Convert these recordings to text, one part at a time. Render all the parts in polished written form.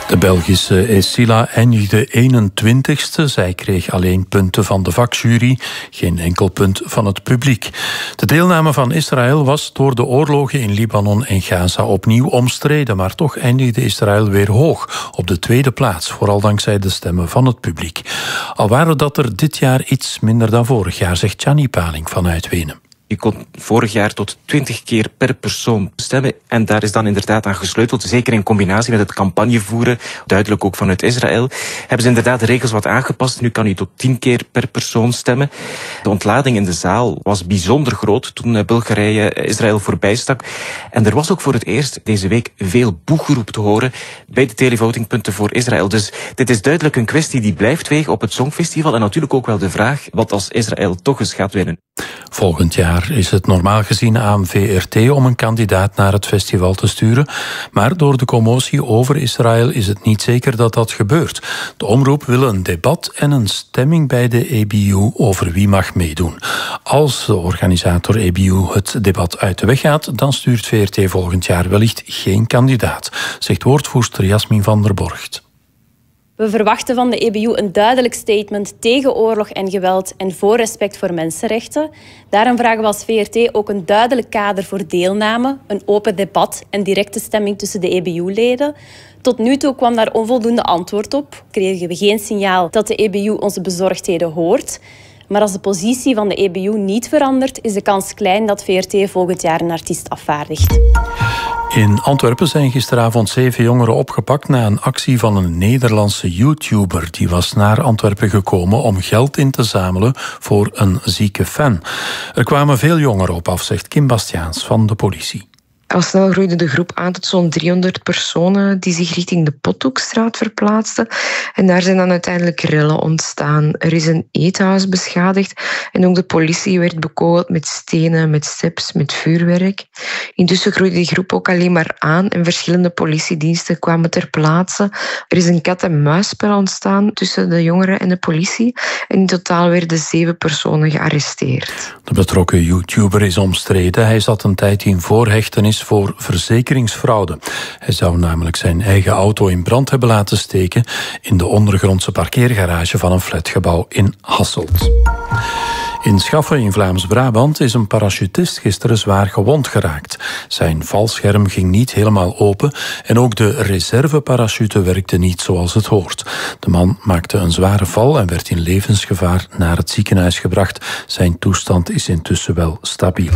De Belgische Esila eindigde 21ste. Zij kreeg alleen punten van de vakjury, geen enkel punt van het publiek. De deelname van Israël was door de oorlogen in Libanon en Gaza opnieuw omstreden, maar toch eindigde Israël weer hoog op de tweede plaats, vooral dankzij de stemmen van het publiek. Al waren dat er dit jaar iets minder dan vorig jaar, zegt Gianni Paling vanuit Wenen. Je kon vorig jaar tot 20 keer per persoon stemmen. En daar is dan inderdaad aan gesleuteld. Zeker in combinatie met het campagnevoeren, duidelijk ook vanuit Israël, hebben ze inderdaad de regels wat aangepast. Nu kan je tot 10 keer per persoon stemmen. De ontlading in de zaal was bijzonder groot toen Bulgarije Israël voorbijstak. En er was ook voor het eerst deze week veel boegeroep te horen bij de televotingpunten voor Israël. Dus dit is duidelijk een kwestie die blijft wegen op het Songfestival. En natuurlijk ook wel de vraag, wat als Israël toch eens gaat winnen? Volgend jaar is het normaal gezien aan VRT om een kandidaat naar het festival te sturen. Maar door de commotie over Israël is het niet zeker dat dat gebeurt. De omroep wil een debat en een stemming bij de EBU over wie mag meedoen. Als de organisator EBU het debat uit de weg gaat, dan stuurt VRT volgend jaar wellicht geen kandidaat, zegt woordvoerster Jasmin van der Borgt. We verwachten van de EBU een duidelijk statement tegen oorlog en geweld en voor respect voor mensenrechten. Daarom vragen we als VRT ook een duidelijk kader voor deelname, een open debat en directe stemming tussen de EBU-leden. Tot nu toe kwam daar onvoldoende antwoord op. Kregen we geen signaal dat de EBU onze bezorgdheden hoort. Maar als de positie van de EBU niet verandert, is de kans klein dat VRT volgend jaar een artiest afvaardigt. In Antwerpen zijn gisteravond 7 jongeren opgepakt na een actie van een Nederlandse YouTuber. Die was naar Antwerpen gekomen om geld in te zamelen voor een zieke fan. Er kwamen veel jongeren op af, zegt Kim Bastiaans van de politie. Al snel groeide de groep aan tot zo'n 300 personen die zich richting de Pothoekstraat verplaatsten. En daar zijn dan uiteindelijk rellen ontstaan. Er is een eethuis beschadigd en ook de politie werd bekogeld met stenen, met steps, met vuurwerk. Intussen groeide die groep ook alleen maar aan en verschillende politiediensten kwamen ter plaatse. Er is een kat-en-muisspel ontstaan tussen de jongeren en de politie. En in totaal werden 7 personen gearresteerd. De betrokken YouTuber is omstreden. Hij zat een tijd in voorhechtenis voor verzekeringsfraude. Hij zou namelijk zijn eigen auto in brand hebben laten steken in de ondergrondse parkeergarage van een flatgebouw in Hasselt. In Schaffen in Vlaams-Brabant is een parachutist gisteren zwaar gewond geraakt. Zijn valscherm ging niet helemaal open en ook de reserveparachute werkte niet zoals het hoort. De man maakte een zware val en werd in levensgevaar naar het ziekenhuis gebracht. Zijn toestand is intussen wel stabiel.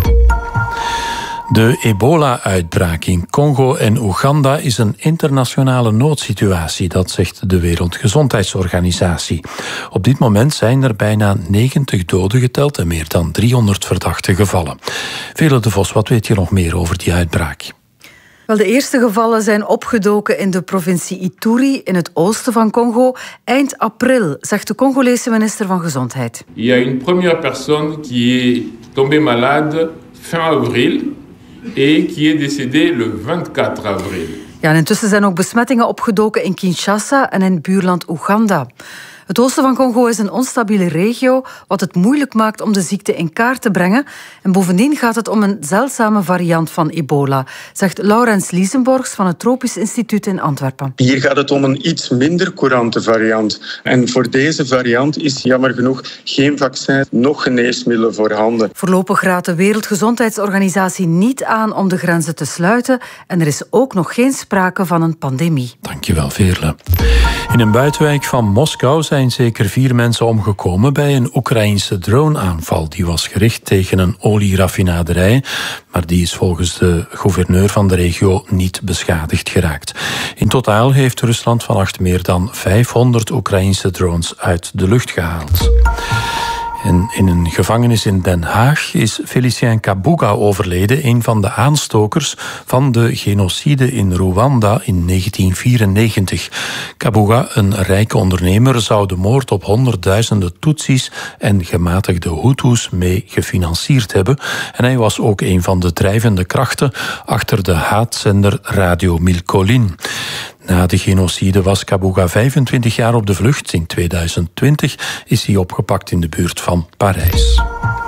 De ebola-uitbraak in Congo en Oeganda is een internationale noodsituatie, dat zegt de Wereldgezondheidsorganisatie. Op dit moment zijn er bijna 90 doden geteld en meer dan 300 verdachte gevallen. Vele de Vos, wat weet je nog meer over die uitbraak? Wel, de eerste gevallen zijn opgedoken in de provincie Ituri in het oosten van Congo eind april, zegt de Congolese minister van Gezondheid. Il y a une première personne qui est tombée malade fin avril et qui est décédée le 24 avril. Ja, en intussen zijn ook besmettingen opgedoken in Kinshasa en in buurland Oeganda. Het oosten van Congo is een onstabiele regio, wat het moeilijk maakt om de ziekte in kaart te brengen. En bovendien gaat het om een zeldzame variant van ebola, zegt Laurens Liesenborgs van het Tropisch Instituut in Antwerpen. Hier gaat het om een iets minder courante variant. En voor deze variant is jammer genoeg geen vaccin, nog geneesmiddelen voorhanden. Voorlopig raadt de Wereldgezondheidsorganisatie niet aan om de grenzen te sluiten. En er is ook nog geen sprake van een pandemie. Dankjewel, Veerle. In een buitenwijk van Moskou zijn zeker 4 mensen omgekomen bij een Oekraïense droneaanval. Die was gericht tegen een olieraffinaderij, maar die is volgens de gouverneur van de regio niet beschadigd geraakt. In totaal heeft Rusland vannacht meer dan 500 Oekraïense drones uit de lucht gehaald. En in een gevangenis in Den Haag is Félicien Kabuga overleden, een van de aanstokers van de genocide in Rwanda in 1994. Kabuga, een rijke ondernemer, zou de moord op honderdduizenden Tutsis en gematigde Hutus mee gefinancierd hebben. En hij was ook een van de drijvende krachten achter de haatzender Radio Milkolin. Na de genocide was Kabuga 25 jaar op de vlucht. In 2020 is hij opgepakt in de buurt van Parijs.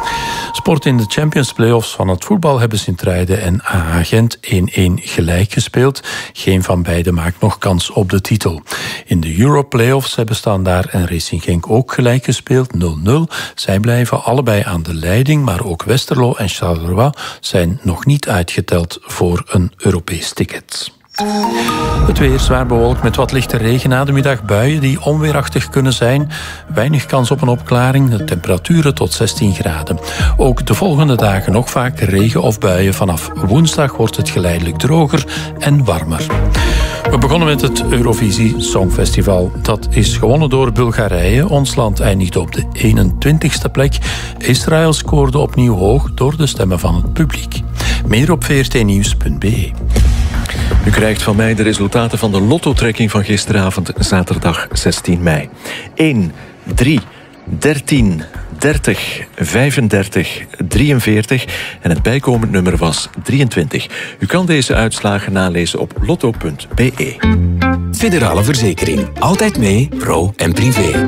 Sport in de Champions Playoffs van het voetbal hebben Sint-Truiden en AA Gent 1-1 gelijk gespeeld. Geen van beiden maakt nog kans op de titel. In de Euro-playoffs hebben Standaard en Racing Genk ook gelijk gespeeld, 0-0. Zij blijven allebei aan de leiding, maar ook Westerlo en Charleroi zijn nog niet uitgeteld voor een Europees ticket. Het weer zwaar bewolkt met wat lichte regen na de middag, buien die onweerachtig kunnen zijn. Weinig kans op een opklaring, de temperaturen tot 16 graden. Ook de volgende dagen nog vaak regen of buien. Vanaf woensdag wordt het geleidelijk droger en warmer. We begonnen met het Eurovisie Songfestival. Dat is gewonnen door Bulgarije. Ons land eindigde op de 21ste plek. Israël scoorde opnieuw hoog door de stemmen van het publiek. Meer op vrtnieuws.be. U krijgt van mij de resultaten van de lotto-trekking van gisteravond, zaterdag 16 mei. 1, 3, 13, 30, 35, 43 en het bijkomend nummer was 23. U kan deze uitslagen nalezen op lotto.be. Federale Verzekering. Altijd mee, pro en privé.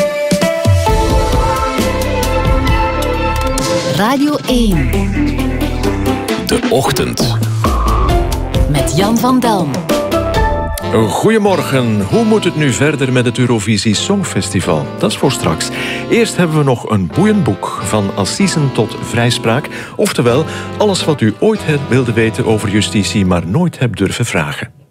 Radio 1. De Ochtend. Met Jan van Delm. Goedemorgen. Hoe moet het nu verder met het Eurovisie Songfestival? Dat is voor straks. Eerst hebben we nog een boeiend boek. Van assisen tot vrijspraak. Oftewel, alles wat u ooit wilde weten over justitie, maar nooit hebt durven vragen.